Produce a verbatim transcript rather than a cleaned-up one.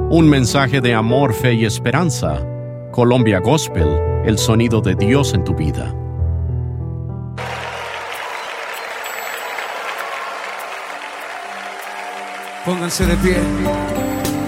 Un mensaje de amor, fe y esperanza. Colombia Gospel, el sonido de Dios en tu vida. Pónganse de pie.